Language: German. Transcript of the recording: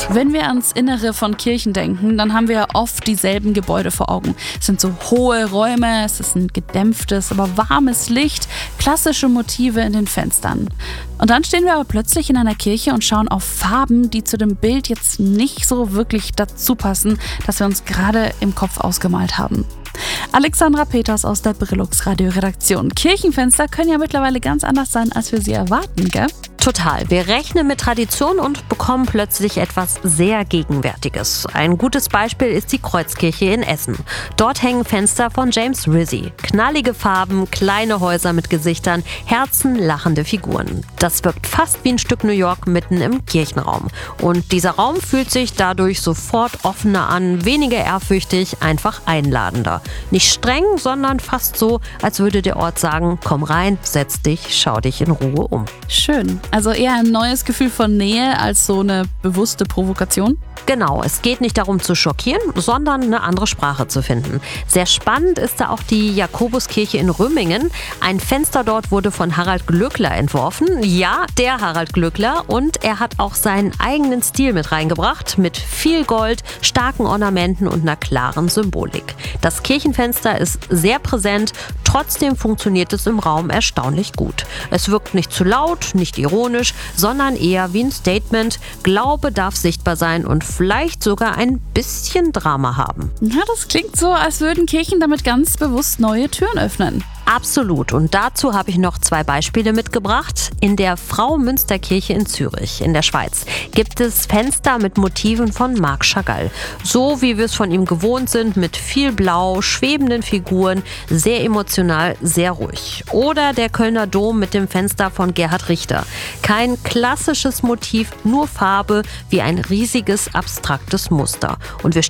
Wenn wir ans Innere von Kirchen denken, dann haben wir oft dieselben Gebäude vor Augen. Es sind so hohe Räume, es ist ein gedämpftes, aber warmes Licht, klassische Motive in den Fenstern. Und dann stehen wir aber plötzlich in einer Kirche und schauen auf Farben, die zu dem Bild jetzt nicht so wirklich dazu passen, das wir uns gerade im Kopf ausgemalt haben. Alexandra Peters aus der Brillux Radioredaktion. Kirchenfenster können ja mittlerweile ganz anders sein, als wir sie erwarten, gell? Total. Wir rechnen mit Tradition und bekommen plötzlich etwas sehr Gegenwärtiges. Ein gutes Beispiel ist die Kreuzkirche in Essen. Dort hängen Fenster von James Rizzi. Knallige Farben, kleine Häuser mit Gesichtern, Herzen, lachende Figuren. Das wirkt fast wie ein Stück New York mitten im Kirchenraum. Und dieser Raum fühlt sich dadurch sofort offener an, weniger ehrfürchtig, einfach einladender. Nicht streng, sondern fast so, als würde der Ort sagen, komm rein, setz dich, schau dich in Ruhe um. Schön. Also eher ein neues Gefühl von Nähe als so eine bewusste Provokation? Genau, es geht nicht darum zu schockieren, sondern eine andere Sprache zu finden. Sehr spannend ist da auch die Jakobuskirche in Rümmingen. Ein Fenster dort wurde von Harald Glöckler entworfen. Ja, der Harald Glöckler. Und er hat auch seinen eigenen Stil mit reingebracht, mit viel Gold, starken Ornamenten und einer klaren Symbolik. Das Kirchenfenster ist sehr präsent, trotzdem funktioniert es im Raum erstaunlich gut. Es wirkt nicht zu laut, nicht ironisch, sondern eher wie ein Statement. Glaube darf sichtbar sein und vielleicht sogar ein bisschen Drama haben. Ja, das klingt so, als würden Kirchen damit ganz bewusst neue Türen öffnen. Absolut. Und dazu habe ich noch 2 Beispiele mitgebracht. In der Frau-Münster-Kirche in Zürich, in der Schweiz, gibt es Fenster mit Motiven von Marc Chagall. So wie wir es von ihm gewohnt sind, mit viel Blau, schwebenden Figuren, sehr emotional, sehr ruhig. Oder der Kölner Dom mit dem Fenster von Gerhard Richter. Kein klassisches Motiv, nur Farbe, wie ein riesiges, abstraktes Muster. Und wir